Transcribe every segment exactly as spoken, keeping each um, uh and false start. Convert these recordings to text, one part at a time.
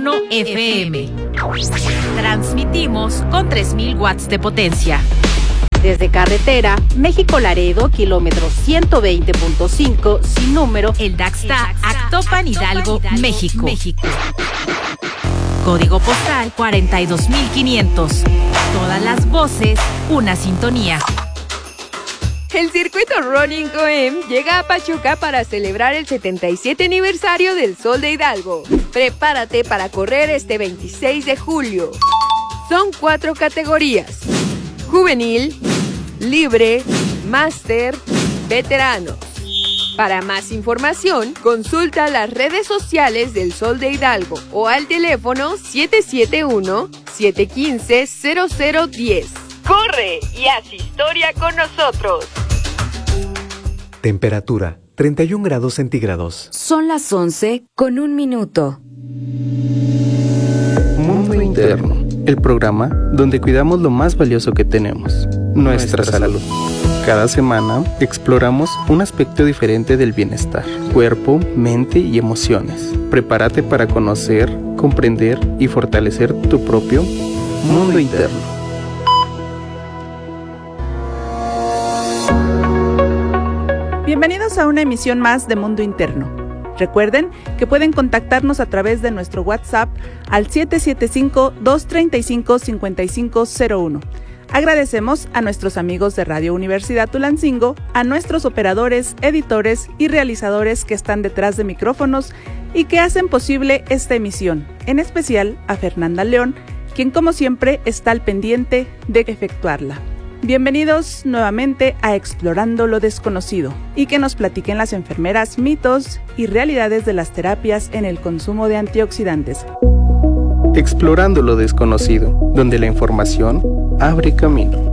uno F M. Transmitimos con tres mil watts de potencia. Desde carretera, México-Laredo, kilómetro ciento veinte punto cinco, sin número, El Daxta, Actopan, Hidalgo, México. México. Código postal cuarenta y dos mil quinientos. Todas las voces, una sintonía. El circuito Running Coem llega a Pachuca para celebrar el setenta y siete aniversario del Sol de Hidalgo. Prepárate para correr este veintiséis de julio. Son cuatro categorías: juvenil, libre, máster, veteranos. Para más información, consulta las redes sociales del Sol de Hidalgo o al teléfono siete siete uno, siete uno cinco, cero cero uno cero. ¡Corre y haz historia con nosotros! Temperatura, treinta y un grados centígrados. Son las once con un minuto. Mundo Interno, el programa donde cuidamos lo más valioso que tenemos, nuestra salud. Cada semana exploramos un aspecto diferente del bienestar, cuerpo, mente y emociones. Prepárate para conocer, comprender y fortalecer tu propio mundo interno. Bienvenidos a una emisión más de Mundo Interno. Recuerden que pueden contactarnos a través de nuestro WhatsApp al siete siete cinco, dos tres cinco, cinco cinco cero uno. Agradecemos a nuestros amigos de Radio Universidad Tulancingo, a nuestros operadores, editores y realizadores que están detrás de micrófonos y que hacen posible esta emisión, en especial a Fernanda León, quien como siempre está al pendiente de efectuarla. Bienvenidos nuevamente a Explorando lo Desconocido y que nos platiquen las enfermeras mitos y realidades de las terapias en el consumo de antioxidantes. Explorando lo desconocido, donde la información abre camino.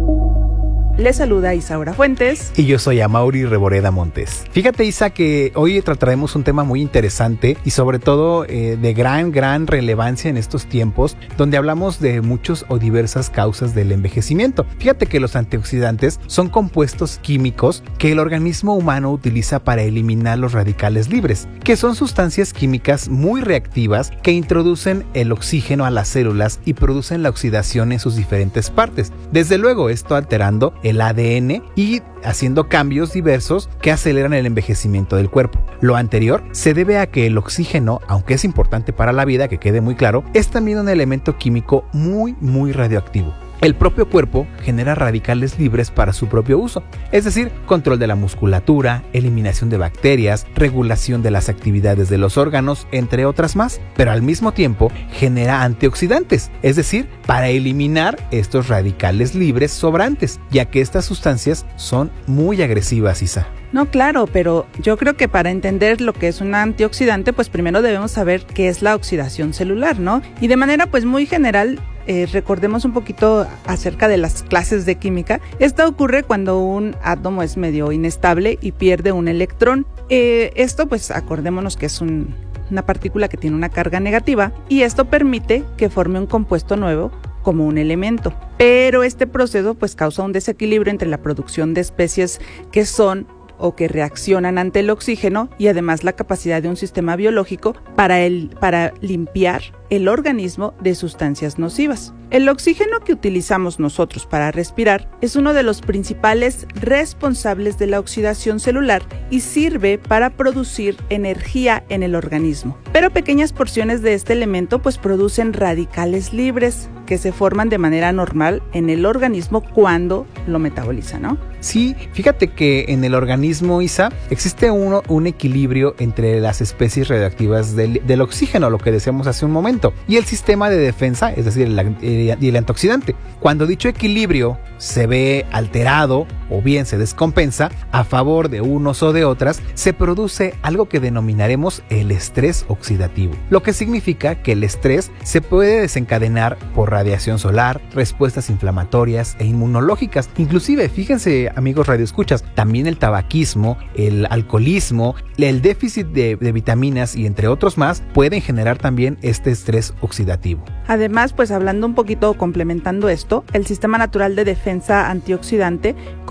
Les saluda Isaura Fuentes. Y yo soy Amaury Reboreda Montes. Fíjate, Isa, que hoy trataremos un tema muy interesante y sobre todo eh, de gran, gran relevancia en estos tiempos, donde hablamos de muchos o diversas causas del envejecimiento. Fíjate que los antioxidantes son compuestos químicos que el organismo humano utiliza para eliminar los radicales libres, que son sustancias químicas muy reactivas que introducen el oxígeno a las células y producen la oxidación en sus diferentes partes. Desde luego, esto alterando el A D N y haciendo cambios diversos que aceleran el envejecimiento del cuerpo. Lo anterior se debe a que el oxígeno, aunque es importante para la vida, que quede muy claro, es también un elemento químico muy, muy radioactivo. El propio cuerpo genera radicales libres para su propio uso, es decir, control de la musculatura, eliminación de bacterias, regulación de las actividades de los órganos, entre otras más, pero al mismo tiempo genera antioxidantes, es decir, para eliminar estos radicales libres sobrantes, ya que estas sustancias son muy agresivas, Isa. No, claro, pero yo creo que para entender lo que es un antioxidante, pues primero debemos saber qué es la oxidación celular, ¿no? Y de manera pues muy general, Eh, recordemos un poquito acerca de las clases de química. Esto ocurre cuando un átomo es medio inestable y pierde un electrón. Eh, esto pues acordémonos que es un, una partícula que tiene una carga negativa y esto permite que forme un compuesto nuevo como un elemento. Pero este proceso pues causa un desequilibrio entre la producción de especies que son o que reaccionan ante el oxígeno y además la capacidad de un sistema biológico para, el, para limpiar el organismo de sustancias nocivas. El oxígeno que utilizamos nosotros para respirar es uno de los principales responsables de la oxidación celular y sirve para producir energía en el organismo. Pero pequeñas porciones de este elemento pues producen radicales libres que se forman de manera normal en el organismo cuando lo metaboliza, ¿no? Sí, fíjate que en el organismo, Isa, existe uno, un equilibrio entre las especies radioactivas del, del oxígeno, lo que decíamos hace un momento, y el sistema de defensa, es decir, el, el, el antioxidante. Cuando dicho equilibrio se ve alterado o bien se descompensa a favor de unos o de otras, se produce algo que denominaremos el estrés oxidativo, lo que significa que el estrés se puede desencadenar por radiación solar, respuestas inflamatorias e inmunológicas. Inclusive, fíjense, amigos radioescuchas, también el tabaquismo, el alcoholismo, el déficit de, de vitaminas y entre otros más pueden generar también este estrés oxidativo. Además, pues hablando un poquito, complementando esto, el sistema natural de defensa antioxidante, como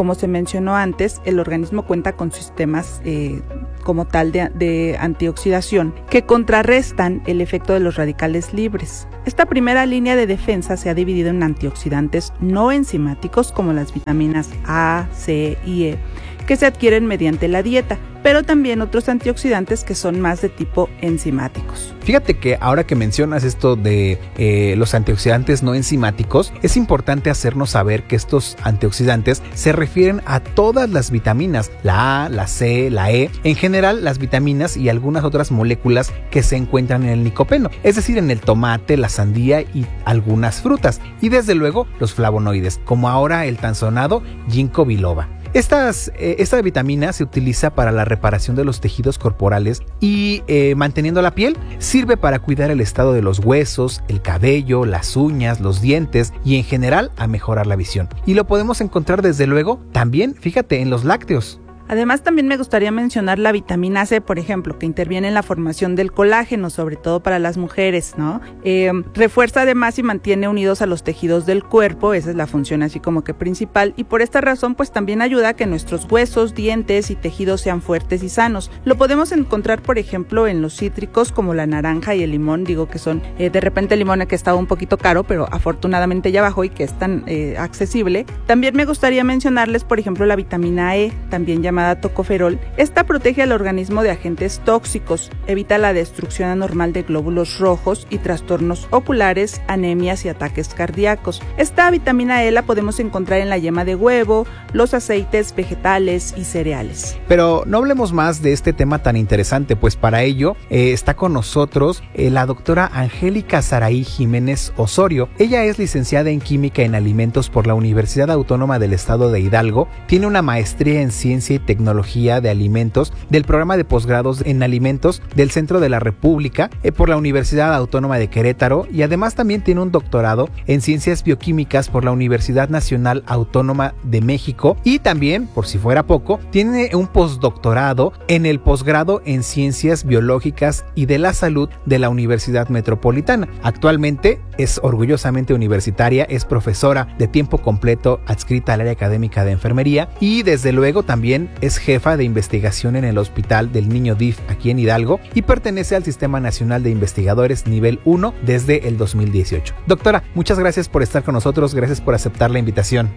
como se mencionó antes, el organismo cuenta con sistemas eh, como tal de, de antioxidación que contrarrestan el efecto de los radicales libres. Esta primera línea de defensa se ha dividido en antioxidantes no enzimáticos como las vitaminas A, C y E, que se adquieren mediante la dieta, pero también otros antioxidantes que son más de tipo enzimáticos. Fíjate que ahora que mencionas esto de eh, los antioxidantes no enzimáticos, es importante hacernos saber que estos antioxidantes se refieren a todas las vitaminas, la A, la C, la E, en general las vitaminas y algunas otras moléculas que se encuentran en el licopeno, es decir, en el tomate, la sandía y algunas frutas, y desde luego los flavonoides, como ahora el tan sonado ginkgo biloba. Estas, eh, esta vitamina se utiliza para la reparación de los tejidos corporales y eh, manteniendo la piel, sirve para cuidar el estado de los huesos, el cabello, las uñas, los dientes y en general a mejorar la visión. Y lo podemos encontrar desde luego también, fíjate, en los lácteos. Además, también me gustaría mencionar la vitamina C, por ejemplo, que interviene en la formación del colágeno, sobre todo para las mujeres, ¿no? Eh, refuerza además y mantiene unidos a los tejidos del cuerpo, esa es la función así como que principal, y por esta razón pues también ayuda a que nuestros huesos, dientes y tejidos sean fuertes y sanos. Lo podemos encontrar, por ejemplo, en los cítricos como la naranja y el limón, digo que son, eh, de repente el limón que estaba un poquito caro, pero afortunadamente ya bajó y que es tan eh, accesible. También me gustaría mencionarles, por ejemplo, la vitamina E, también llamada tocoferol. Esta protege al organismo de agentes tóxicos, evita la destrucción anormal de glóbulos rojos y trastornos oculares, anemias y ataques cardíacos. Esta vitamina E la podemos encontrar en la yema de huevo, los aceites vegetales y cereales. Pero no hablemos más de este tema tan interesante, pues para ello eh, está con nosotros eh, la doctora Angélica Saraí Jiménez Osorio. Ella es licenciada en Química en Alimentos por la Universidad Autónoma del Estado de Hidalgo, tiene una maestría en Ciencia y Tecnología de Alimentos del programa de posgrados en Alimentos del Centro de la República eh, por la Universidad Autónoma de Querétaro y además también tiene un doctorado en Ciencias Bioquímicas por la Universidad Nacional Autónoma de México y también, por si fuera poco, tiene un postdoctorado en el posgrado en Ciencias Biológicas y de la Salud de la Universidad Metropolitana. Actualmente es orgullosamente universitaria, es profesora de tiempo completo adscrita al área académica de enfermería y desde luego también es jefa de investigación en el Hospital del Niño D I F aquí en Hidalgo y pertenece al Sistema Nacional de Investigadores Nivel uno desde el dos mil dieciocho. Doctora, muchas gracias por estar con nosotros, gracias por aceptar la invitación.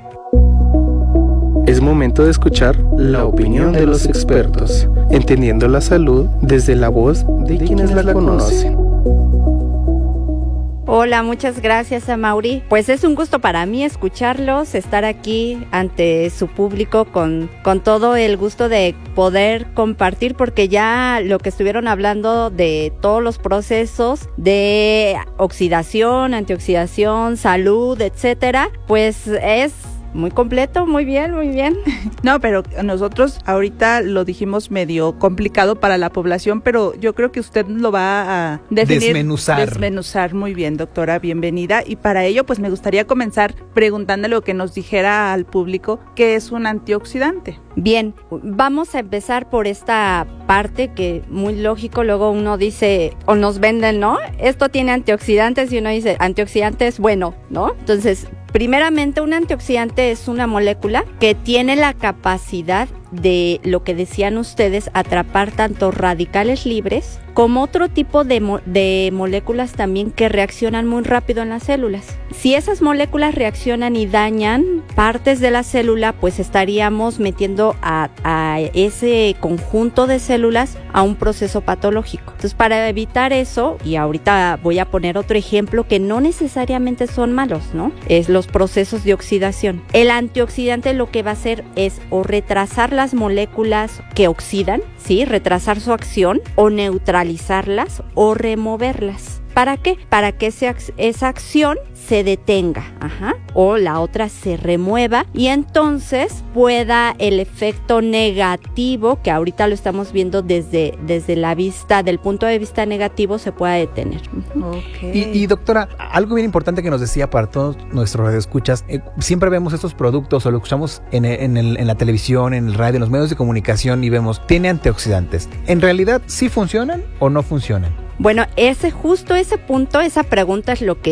Es momento de escuchar la opinión de los expertos, entendiendo la salud desde la voz de quienes la conocen. Hola, muchas gracias a Mauri. Pues es un gusto para mí escucharlos, estar aquí ante su público con, con todo el gusto de poder compartir, porque ya lo que estuvieron hablando de todos los procesos de oxidación, antioxidación, salud, etcétera, pues es muy completo, muy bien, muy bien. No, pero nosotros ahorita lo dijimos medio complicado para la población, pero yo creo que usted lo va a definir. Desmenuzar. Desmenuzar muy bien, doctora, bienvenida. Y para ello, pues me gustaría comenzar preguntándole o que nos dijera al público qué es un antioxidante. Bien, vamos a empezar por esta parte que muy lógico, luego uno dice, o nos venden, ¿no? Esto tiene antioxidantes y uno dice, antioxidante es bueno, ¿no? Entonces, primeramente, un antioxidante es una molécula que tiene la capacidad de, lo que decían ustedes, atrapar tanto radicales libres como otro tipo de, mo- de moléculas también que reaccionan muy rápido en las células. Si esas moléculas reaccionan y dañan partes de la célula, pues estaríamos metiendo a, a ese conjunto de células a un proceso patológico. Entonces, para evitar eso, y ahorita voy a poner otro ejemplo que no necesariamente son malos, ¿no? Es los procesos de oxidación. El antioxidante lo que va a hacer es o retrasar las moléculas que oxidan, ¿sí? Retrasar su acción o neutralizarlas o removerlas. ¿Para qué? Para que ese, esa acción se detenga, ajá, o la otra se remueva y entonces pueda el efecto negativo, que ahorita lo estamos viendo desde, desde la vista, del punto de vista negativo, se pueda detener. Okay. Y, y doctora, algo bien importante que nos decía para todos nuestros radioescuchas, eh, siempre vemos estos productos o lo escuchamos en, en, el, en la televisión, en el radio, en los medios de comunicación y vemos, tiene antioxidantes. ¿En realidad sí funcionan o no funcionan? Bueno, ese justo ese punto, esa pregunta es lo que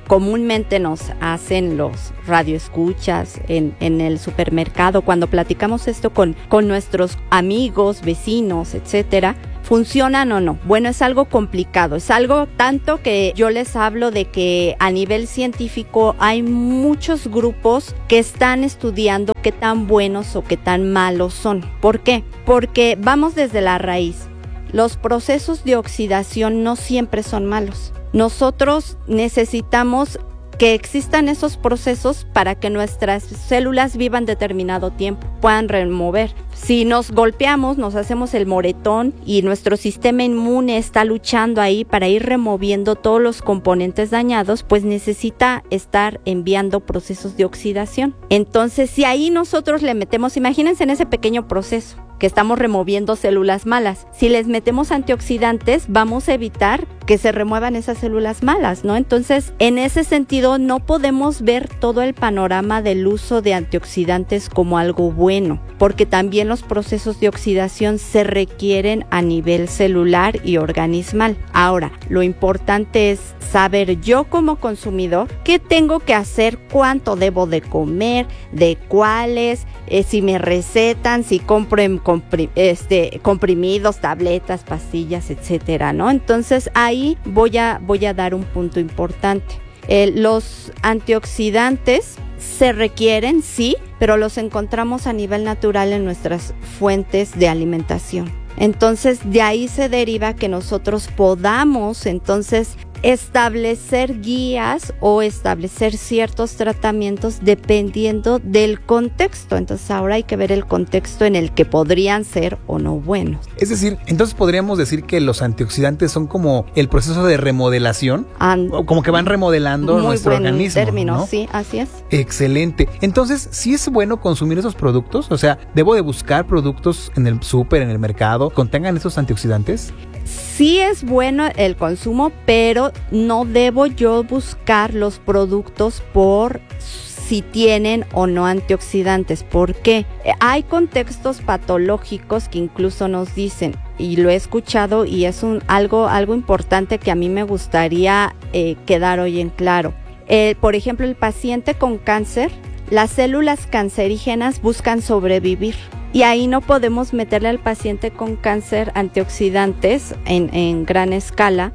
comúnmente nos hacen los radioescuchas en, en el supermercado, cuando platicamos esto con, con nuestros amigos, vecinos, etcétera, ¿funcionan o no? Bueno, es algo complicado, es algo tanto que yo les hablo de que a nivel científico hay muchos grupos que están estudiando qué tan buenos o qué tan malos son. ¿Por qué? Porque vamos desde la raíz. Los procesos de oxidación no siempre son malos. Nosotros necesitamos que existan esos procesos para que nuestras células vivan determinado tiempo, puedan remover. Si nos golpeamos, nos hacemos el moretón y nuestro sistema inmune está luchando ahí para ir removiendo todos los componentes dañados, pues necesita estar enviando procesos de oxidación. Entonces, si ahí nosotros le metemos, imagínense en ese pequeño proceso que estamos removiendo células malas. Si les metemos antioxidantes, vamos a evitar que se remuevan esas células malas, ¿no? Entonces, en ese sentido, no podemos ver todo el panorama del uso de antioxidantes como algo bueno, porque también los procesos de oxidación se requieren a nivel celular y organismal. Ahora, lo importante es saber yo como consumidor qué tengo que hacer, cuánto debo de comer, de cuáles, eh, si me recetan, si compro en compri- este, comprimidos, tabletas, pastillas, etcétera, ¿no? Entonces ahí voy a, voy a dar un punto importante. Eh, los antioxidantes se requieren, sí, pero los encontramos a nivel natural en nuestras fuentes de alimentación. Entonces, de ahí se deriva que nosotros podamos, entonces, establecer guías o establecer ciertos tratamientos dependiendo del contexto. Entonces, ahora hay que ver el contexto en el que podrían ser o no buenos. Es decir, entonces podríamos decir que los antioxidantes son como el proceso de remodelación, And, como que van remodelando nuestro buen organismo. Término, ¿no? Sí, así es. Excelente. Entonces, ¿sí es bueno consumir esos productos? O sea, ¿debo de buscar productos en el súper, en el mercado, contengan esos antioxidantes? Sí es bueno el consumo, pero no debo yo buscar los productos por si tienen o no antioxidantes. ¿Por qué? Hay contextos patológicos que incluso nos dicen, y lo he escuchado y es un algo, algo importante que a mí me gustaría eh, quedar hoy en claro. Eh, por ejemplo, el paciente con cáncer, las células cancerígenas buscan sobrevivir. Y ahí no podemos meterle al paciente con cáncer antioxidantes en, en gran escala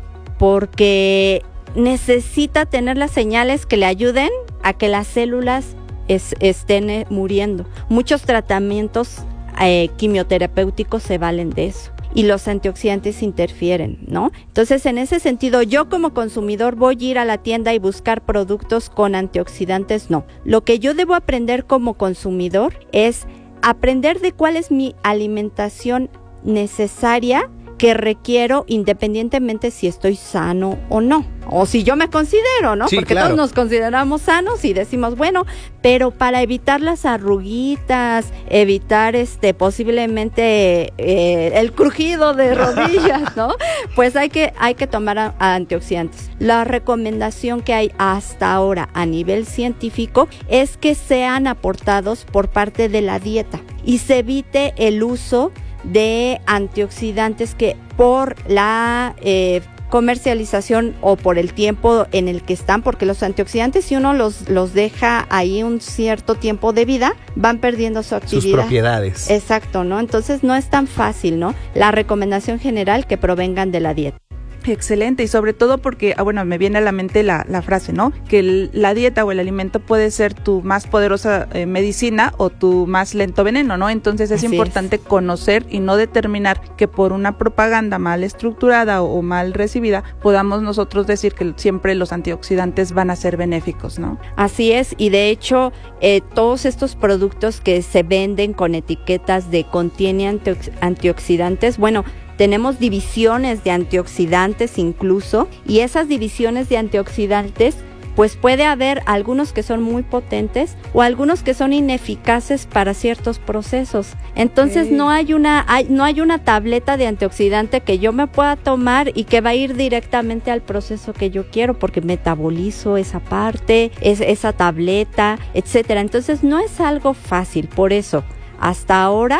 porque necesita tener las señales que le ayuden a que las células es, estén muriendo. Muchos tratamientos eh, quimioterapéuticos se valen de eso y los antioxidantes interfieren, ¿no? Entonces, en ese sentido, yo como consumidor voy a ir a la tienda y buscar productos con antioxidantes, no. Lo que yo debo aprender como consumidor es aprender de cuál es mi alimentación necesaria que requiero independientemente si estoy sano o no, o si yo me considero, ¿no? Sí, porque claro. todos nos consideramos sanos y decimos, bueno, pero para evitar las arruguitas, evitar este posiblemente eh, el crujido de rodillas, ¿no? Pues hay que, hay que tomar a, a antioxidantes. La recomendación que hay hasta ahora a nivel científico es que sean aportados por parte de la dieta y se evite el uso de antioxidantes que por la eh, comercialización o por el tiempo en el que están, porque los antioxidantes, si uno los, los deja ahí un cierto tiempo de vida, van perdiendo su actividad. Sus propiedades. Exacto, ¿no? Entonces no es tan fácil, ¿no? La recomendación general que provengan de la dieta. Excelente, y sobre todo porque, ah, bueno, me viene a la mente la, la frase, ¿no? Que el, la dieta o el alimento puede ser tu más poderosa eh, medicina o tu más lento veneno, ¿no? Entonces es Así importante es. conocer y no determinar que por una propaganda mal estructurada o, o mal recibida podamos nosotros decir que siempre los antioxidantes van a ser benéficos, ¿no? Así es, y de hecho eh, todos estos productos que se venden con etiquetas de contiene antiox- antioxidantes, bueno, tenemos divisiones de antioxidantes incluso, y esas divisiones de antioxidantes, pues puede haber algunos que son muy potentes o algunos que son ineficaces para ciertos procesos. Entonces okay. no hay una hay, no hay una tableta de antioxidante que yo me pueda tomar y que va a ir directamente al proceso que yo quiero, porque metabolizo esa parte, es, esa tableta, etcétera. Entonces no es algo fácil, por eso hasta ahora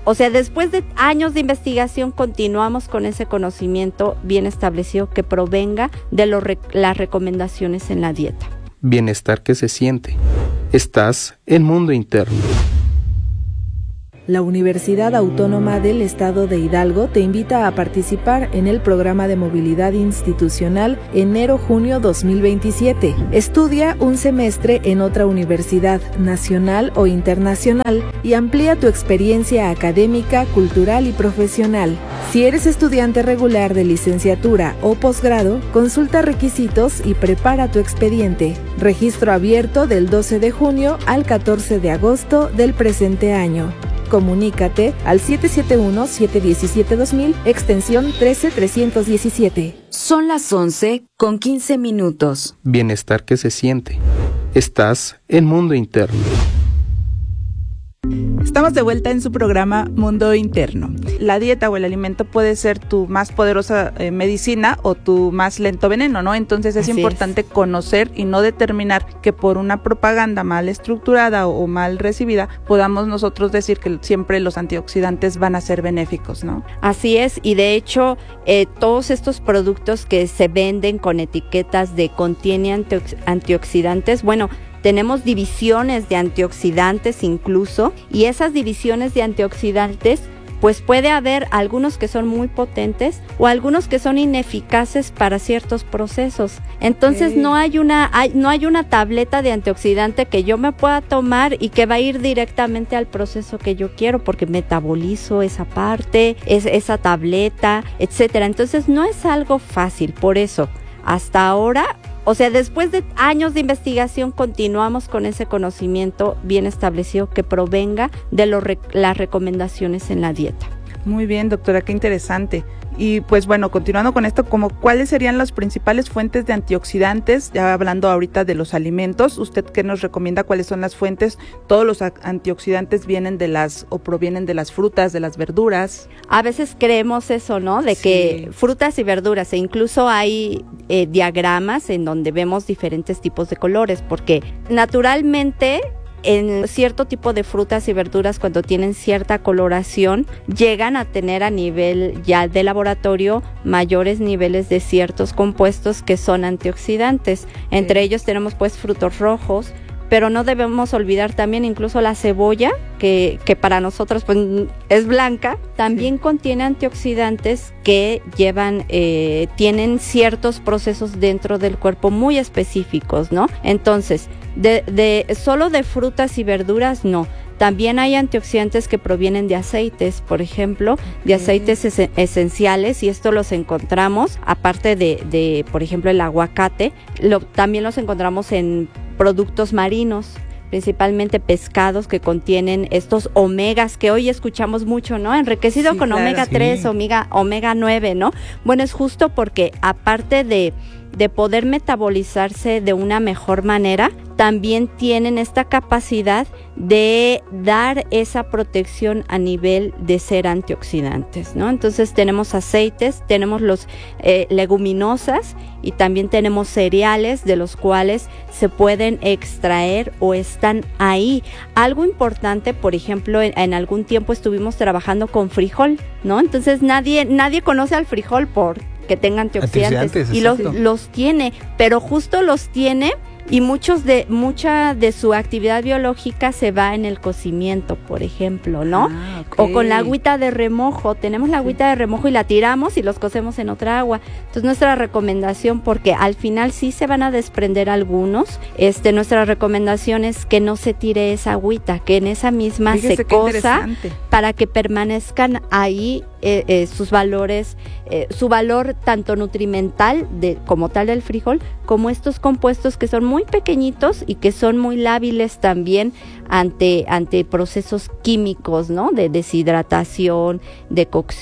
o sea, después de años de investigación continuamos con ese conocimiento bien establecido que provenga de lo re- las recomendaciones en la dieta. Bienestar que se siente. Estás en Mundo Interno. La Universidad Autónoma del Estado de Hidalgo te invita a participar en el programa de movilidad institucional enero-junio dos mil veintisiete. Estudia un semestre en otra universidad nacional o internacional y amplía tu experiencia académica, cultural y profesional. Si eres estudiante regular de licenciatura o posgrado, consulta requisitos y prepara tu expediente. Registro abierto del doce de junio al catorce de agosto del presente año. Comunícate al siete siete uno, siete uno siete, dos mil, extensión trece trescientos diecisiete. Son las once con quince minutos. Bienestar que se siente. Estás en Mundo Interno. Estamos de vuelta en su programa Mundo Interno. La dieta o el alimento puede ser tu más poderosa eh, medicina o tu más lento veneno, ¿no? Entonces es Así importante es. conocer y no determinar que por una propaganda mal estructurada o, o mal recibida podamos nosotros decir que siempre los antioxidantes van a ser benéficos, ¿no? Así es, y de hecho eh, todos estos productos que se venden con etiquetas de contiene antiox- antioxidantes, bueno, tenemos divisiones de antioxidantes incluso, y esas divisiones de antioxidantes, pues puede haber algunos que son muy potentes o algunos que son ineficaces para ciertos procesos. Entonces okay. no hay una hay, no hay una tableta de antioxidante que yo me pueda tomar y que va a ir directamente al proceso que yo quiero, porque metabolizo esa parte, es, esa tableta, etcétera. Entonces no es algo fácil, por eso hasta ahora, o sea, después de años de investigación continuamos con ese conocimiento bien establecido que provenga de lo re- las recomendaciones en la dieta. Muy bien, doctora, qué interesante. Y pues bueno, continuando con esto, como ¿cuáles serían las principales fuentes de antioxidantes? Ya hablando ahorita de los alimentos, ¿usted qué nos recomienda? ¿Cuáles son las fuentes? Todos los a- antioxidantes vienen de las o provienen de las frutas, de las verduras. A veces creemos eso, ¿no? De sí. que frutas y verduras, e incluso hay eh, diagramas en donde vemos diferentes tipos de colores, porque naturalmente en cierto tipo de frutas y verduras, cuando tienen cierta coloración, llegan a tener a nivel ya de laboratorio mayores niveles de ciertos compuestos que son antioxidantes. Entre ellos tenemos pues frutos rojos, pero no debemos olvidar también incluso la cebolla, que, que para nosotros pues es blanca, también sí. contiene antioxidantes que llevan, eh, tienen ciertos procesos dentro del cuerpo muy específicos, ¿no? Entonces, de, de solo de frutas y verduras no. También hay antioxidantes que provienen de aceites, por ejemplo, de aceites es- esenciales, y esto los encontramos, aparte de, de por ejemplo, el aguacate, lo, también los encontramos en productos marinos, principalmente pescados que contienen estos omegas que hoy escuchamos mucho, ¿no? Enriquecido sí, con claro, omega tres, sí. omega, omega nueve, ¿no? Bueno, es justo porque aparte de de poder metabolizarse de una mejor manera, también tienen esta capacidad de dar esa protección a nivel de ser antioxidantes, ¿no? Entonces tenemos aceites, tenemos los eh, leguminosas y también tenemos cereales de los cuales se pueden extraer o están ahí. Algo importante, por ejemplo, en, en algún tiempo estuvimos trabajando con frijol, ¿no? Entonces nadie, nadie conoce al frijol por que tenga antioxidantes, antioxidantes y los, los tiene, pero justo los tiene, y muchos de mucha de su actividad biológica se va en el cocimiento, por ejemplo, ¿no? Ah, okay. O con la agüita de remojo, tenemos la agüita de remojo y la tiramos y los cocemos en otra agua. Entonces nuestra recomendación, porque al final sí se van a desprender algunos, este nuestra recomendación es que no se tire esa agüita, que en esa misma Fíjese se cosa para que permanezcan ahí eh, eh, sus valores, eh, su valor tanto nutrimental de, como tal del frijol, como estos compuestos que son muy pequeñitos y que son muy lábiles también ante, ante procesos químicos, ¿no? De deshidratación, de cocción.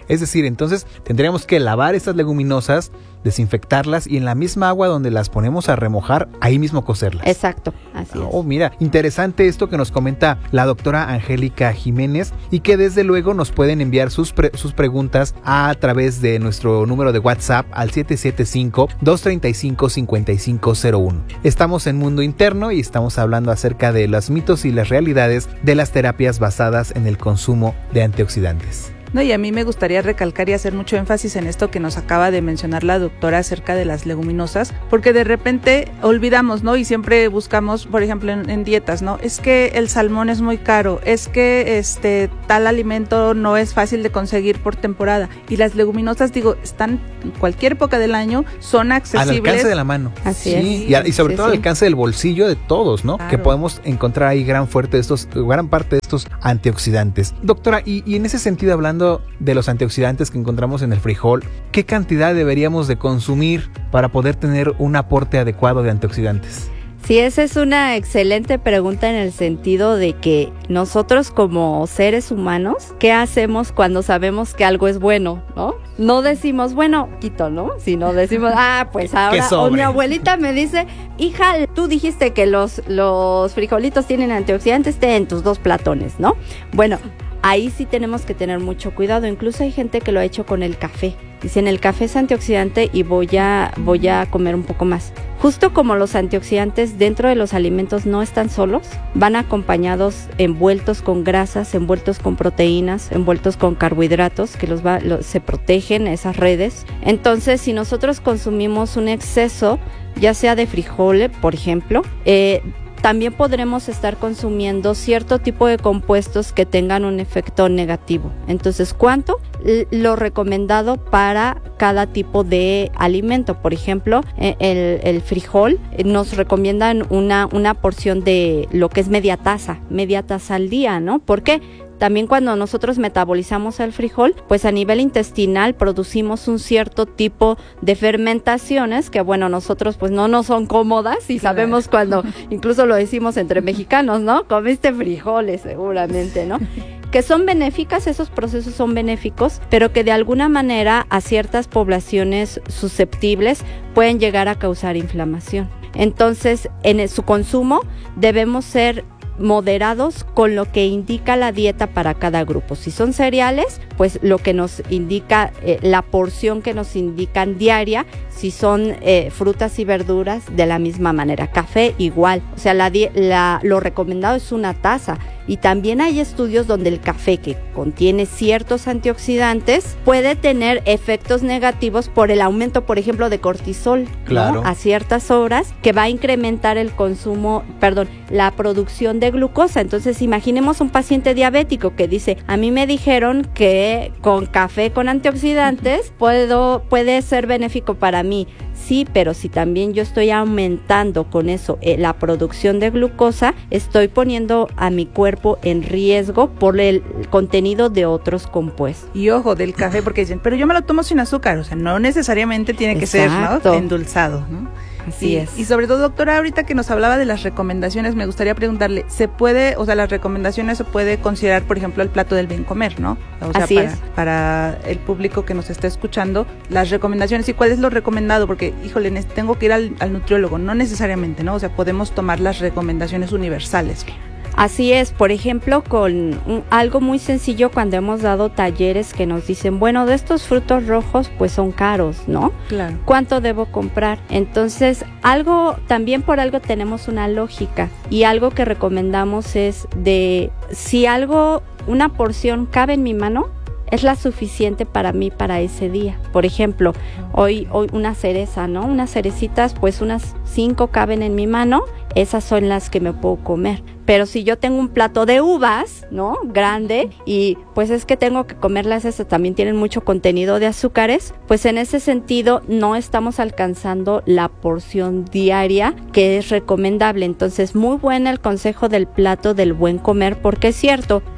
Es decir, entonces tendríamos que lavar estas leguminosas, desinfectarlas y en la misma agua donde las ponemos a remojar, ahí mismo cocerlas. Exacto, así es. Oh, mira, interesante esto que nos comenta la doctora Angélica Jiménez y que desde luego nos pueden enviar sus, pre- sus preguntas a través de nuestro número de WhatsApp al siete siete cinco, dos tres cinco, cinco cinco cero uno. Estamos en Mundo Interno y estamos hablando acerca de los mitos y las realidades de las terapias basadas en el consumo de antioxidantes. No, y a mí me gustaría recalcar y hacer mucho énfasis en esto que nos acaba de mencionar la doctora acerca de las leguminosas, porque de repente olvidamos, ¿no? Y siempre buscamos, por ejemplo, en, en dietas, ¿no? Es que el salmón es muy caro, es que este tal alimento no es fácil de conseguir por temporada. Y las leguminosas, digo, están en cualquier época del año, son accesibles. Al alcance de la mano. Así sí, es. Y, a, y sobre sí, todo sí. al alcance del bolsillo de todos, ¿no? Claro. Que podemos encontrar ahí gran fuerte de estos, gran parte de estos antioxidantes. Doctora, y, y en ese sentido, hablando de los antioxidantes que encontramos en el frijol, ¿qué cantidad deberíamos de consumir para poder tener un aporte adecuado de antioxidantes? Sí, esa es una excelente pregunta en el sentido de que nosotros como seres humanos, ¿qué hacemos cuando sabemos que algo es bueno, no? No decimos, bueno, quito, ¿no? Sino decimos, ah, pues ahora, o mi abuelita me dice, hija, tú dijiste que los, los frijolitos tienen antioxidantes, ten tus dos platones, ¿no? Bueno, ahí sí tenemos que tener mucho cuidado. Incluso hay gente que lo ha hecho con el café. Dicen, el café es antioxidante y voy a, voy a comer un poco más. Justo como los antioxidantes dentro de los alimentos no están solos, van acompañados, envueltos con grasas, envueltos con proteínas, envueltos con carbohidratos, que los va, los, se protegen esas redes. Entonces, si nosotros consumimos un exceso, ya sea de frijol, por ejemplo, eh, también podremos estar consumiendo cierto tipo de compuestos que tengan un efecto negativo. Entonces, ¿cuánto? Lo recomendado para cada tipo de alimento. Por ejemplo, el, el frijol, nos recomiendan una, una porción de lo que es media taza, media taza al día, ¿no? ¿Por qué? También cuando nosotros metabolizamos el frijol, pues a nivel intestinal producimos un cierto tipo de fermentaciones que, bueno, nosotros pues no nos son cómodas y sabemos cuando, incluso lo decimos entre mexicanos, ¿no? Comiste frijoles seguramente, ¿no? Que son benéficas, esos procesos son benéficos, pero que de alguna manera a ciertas poblaciones susceptibles pueden llegar a causar inflamación. Entonces, en su consumo debemos ser moderados con lo que indica la dieta para cada grupo. Si son cereales, pues lo que nos indica, eh, la porción que nos indican diaria. Si son eh, frutas y verduras, de la misma manera. Café igual, o sea, la, la, lo recomendado es una taza. Y también hay estudios donde el café, que contiene ciertos antioxidantes, puede tener efectos negativos por el aumento, por ejemplo, de cortisol, claro, ¿no? A ciertas horas, que va a incrementar el consumo, perdón, la producción de glucosa. Entonces, imaginemos un paciente diabético que dice, a mí me dijeron que con café con antioxidantes puedo, puede ser benéfico para mí. Sí, pero si también yo estoy aumentando con eso eh, la producción de glucosa, estoy poniendo a mi cuerpo en riesgo por el contenido de otros compuestos. Y ojo, del café, porque dicen, pero yo me lo tomo sin azúcar, o sea, no necesariamente tiene que Exacto. ser, ¿no?, endulzado, ¿no? Así y, es. Y sobre todo, doctora, ahorita que nos hablaba de las recomendaciones, me gustaría preguntarle, ¿se puede, o sea, las recomendaciones se puede considerar, por ejemplo, el plato del bien comer, ¿no? O sea, Así para, es. para el público que nos está escuchando, las recomendaciones, ¿y cuál es lo recomendado? Porque, híjole, tengo que ir al, al nutriólogo, no necesariamente, ¿no? O sea, podemos tomar las recomendaciones universales. Así es, por ejemplo, con un, algo muy sencillo cuando hemos dado talleres que nos dicen, bueno, de estos frutos rojos pues son caros, ¿no? Claro. ¿Cuánto debo comprar? Entonces, algo, también por algo tenemos una lógica, y algo que recomendamos es de, si algo, una porción cabe en mi mano, es la suficiente para mí para ese día. Por ejemplo, hoy, hoy una cereza, ¿no? Unas cerecitas, pues unas cinco caben en mi mano, esas son las que me puedo comer. Pero si yo tengo un plato de uvas, ¿no?, grande, y pues es que tengo que comerlas, esas también tienen mucho contenido de azúcares, pues en ese sentido no estamos alcanzando la porción diaria que es recomendable. Entonces, muy buena el consejo del plato del buen comer, porque es cierto, pues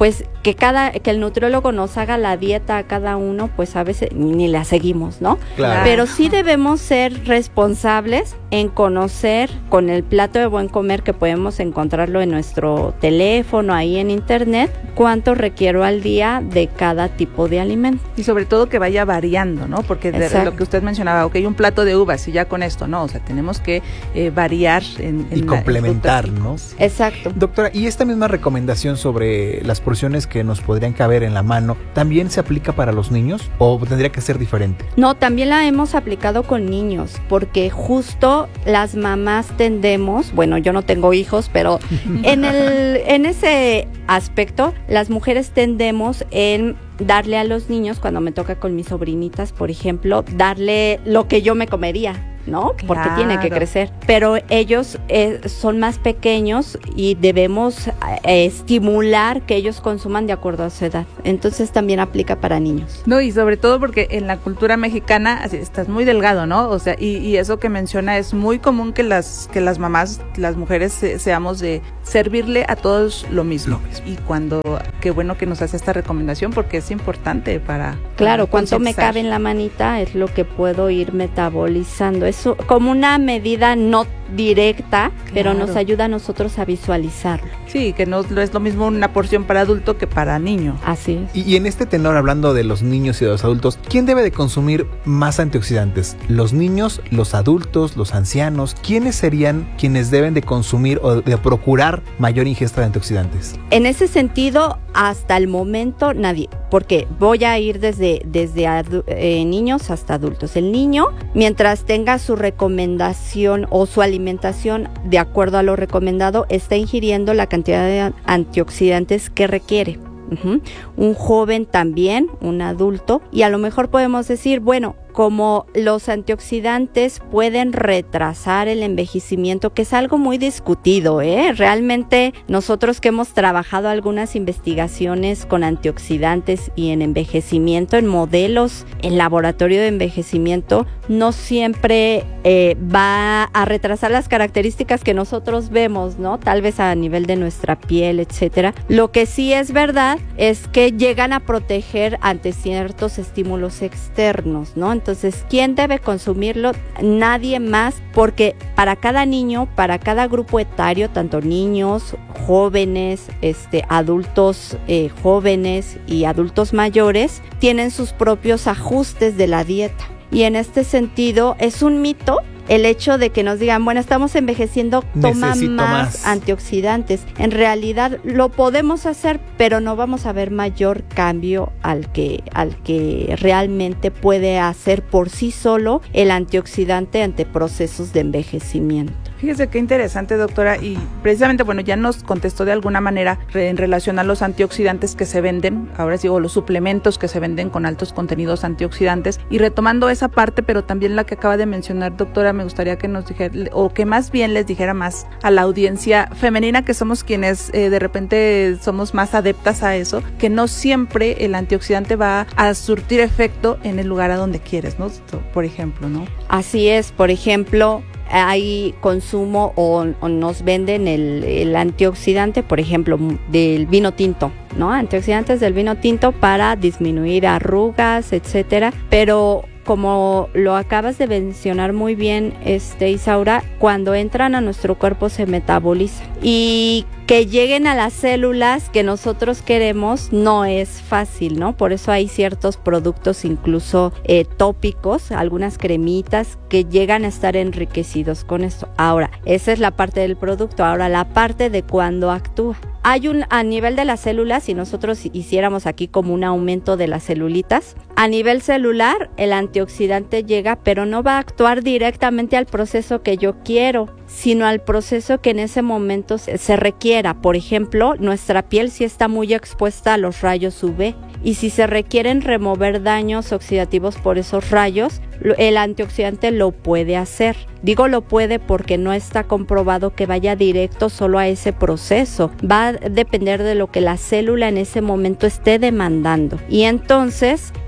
que cada que el nutriólogo nos haga la dieta a cada uno, pues a veces ni la seguimos, ¿no? Claro. Pero sí debemos ser responsables en conocer con el plato de buen comer, que podemos encontrarlo en nuestro teléfono, ahí en internet, cuánto requiero al día de cada tipo de alimento. Y sobre todo que vaya variando, ¿no? Porque de lo que usted mencionaba, ok, un plato de uvas y ya con esto, ¿no? O sea, tenemos que eh, variar en, en y la, complementar, en ¿no? Exacto. Doctora, y esta misma recomendación sobre las porciones que nos podrían caber en la mano, ¿también se aplica para los niños o tendría que ser diferente? No, también la hemos aplicado con niños, porque justo las mamás tendemos, bueno, yo no tengo hijos, pero en el en ese aspecto, las mujeres tendemos en darle a los niños, cuando me toca con mis sobrinitas, por ejemplo, darle lo que yo me comería, ¿no? Claro. Porque tiene que crecer. Pero ellos eh, son más pequeños y debemos eh, estimular que ellos consuman de acuerdo a su edad. Entonces también aplica para niños. No, y sobre todo porque en la cultura mexicana así, estás muy delgado, ¿no? O sea, y, y eso que menciona es muy común que las que las mamás, las mujeres se, seamos de servirle a todos lo mismo. lo mismo. Y cuando, qué bueno que nos hace esta recomendación porque es importante para... Claro, para cuánto me cabe en la manita es lo que puedo ir metabolizando. Es como una medida no directa, claro, pero nos ayuda a nosotros a visualizarlo. Sí, que no es lo mismo una porción para adulto que para niño. Así es. Y, y en este tenor, hablando de los niños y de los adultos, ¿quién debe de consumir más antioxidantes? ¿Los niños, los adultos, los ancianos? ¿Quiénes serían quienes deben de consumir o de procurar mayor ingesta de antioxidantes? En ese sentido, hasta el momento nadie, porque voy a ir desde, desde adu- eh, niños hasta adultos. El niño, mientras tenga su recomendación o su alimentación de acuerdo a lo recomendado, está ingiriendo la cantidad de antioxidantes que requiere. Uh-huh. Un joven también, un adulto, y a lo mejor podemos decir, bueno, como los antioxidantes pueden retrasar el envejecimiento, que es algo muy discutido, ¿eh? Realmente nosotros que hemos trabajado algunas investigaciones con antioxidantes y en envejecimiento, en modelos en laboratorio de envejecimiento, no siempre eh, va a retrasar las características que nosotros vemos, ¿no? Tal vez a nivel de nuestra piel, etcétera. Lo que sí es verdad es que llegan a proteger ante ciertos estímulos externos, ¿no? Entonces, ¿quién debe consumirlo? Nadie más, porque para cada niño, para cada grupo etario, tanto niños, jóvenes, este, adultos eh, jóvenes y adultos mayores, tienen sus propios ajustes de la dieta. Y en este sentido, es un mito el hecho de que nos digan, bueno, estamos envejeciendo, toma más, más antioxidantes. En realidad lo podemos hacer, pero no vamos a ver mayor cambio al que, al que realmente puede hacer por sí solo el antioxidante ante procesos de envejecimiento. Fíjese qué interesante, doctora, y precisamente, bueno, ya nos contestó de alguna manera re, en relación a los antioxidantes que se venden, ahora sí, o los suplementos que se venden con altos contenidos antioxidantes, y retomando esa parte, pero también la que acaba de mencionar, doctora, me gustaría que nos dijera, o que más bien les dijera más a la audiencia femenina, que somos quienes eh, de repente somos más adeptas a eso, que no siempre el antioxidante va a surtir efecto en el lugar a donde quieres, ¿no? Por ejemplo, ¿no? Así es, por ejemplo, hay consumo o, o nos venden el, el antioxidante, por ejemplo, del vino tinto, ¿no? Antioxidantes del vino tinto para disminuir arrugas, etcétera, pero como lo acabas de mencionar muy bien, este, Isaura, cuando entran a nuestro cuerpo se metabolizan y que lleguen a las células que nosotros queremos no es fácil, ¿no? Por eso hay ciertos productos incluso eh, tópicos, algunas cremitas que llegan a estar enriquecidos con esto. Ahora, esa es la parte del producto. Ahora, la parte de cuando actúa. Hay un, a nivel de las células, si nosotros hiciéramos aquí como un aumento de las celulitas, a nivel celular el antioxidante llega, pero no va a actuar directamente al proceso que yo quiero, sino al proceso que en ese momento se, se requiera. Por ejemplo, nuestra piel sí está muy expuesta a los rayos U V, y si se requieren remover daños oxidativos por esos rayos, el antioxidante lo puede hacer. Digo lo puede porque no está comprobado que vaya directo solo a ese proceso. Va a depender de lo que la célula en ese momento esté demandando. Y entonces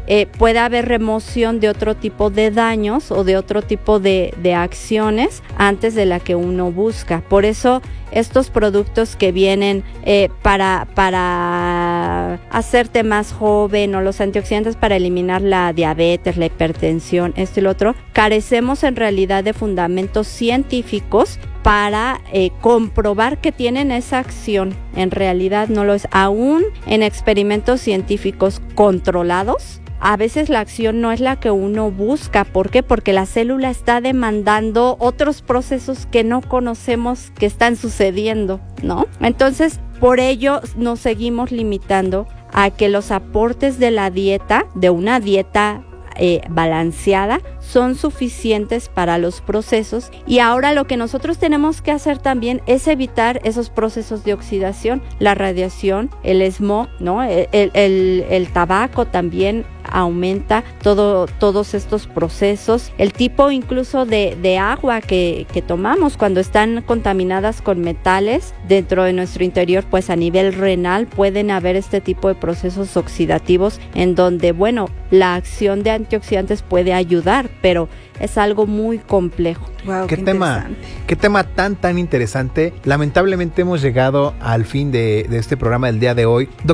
eh, puede haber remoción de otro tipo de daños o de otro tipo de, de acciones antes de la que uno busca. Por eso estos productos que vienen eh, para, para hacerte más joven, o los antioxidantes para eliminar la diabetes, la hipertensión, esto y lo otro, carecemos en realidad de fundamentos científicos para eh, comprobar que tienen esa acción. En realidad no lo es. Aún en experimentos científicos controlados, a veces la acción no es la que uno busca. ¿Por qué? Porque la célula está demandando otros procesos que no conocemos que están sucediendo, ¿no? Entonces, por ello nos seguimos limitando a que los aportes de la dieta, de una dieta eh, balanceada, son suficientes para los procesos. Y ahora lo que nosotros tenemos que hacer también es evitar esos procesos de oxidación, la radiación, el smog, ¿no? El, el, el tabaco también aumenta todo, todos estos procesos, el tipo incluso de, de agua que, que tomamos cuando están contaminadas con metales dentro de nuestro interior, pues a nivel renal pueden haber este tipo de procesos oxidativos en donde, bueno, la acción de antioxidantes puede ayudar, pero es algo muy complejo. Wow, qué, qué tema, qué tema tan tan interesante. Lamentablemente hemos llegado al fin de, de este programa del día de hoy. Doctor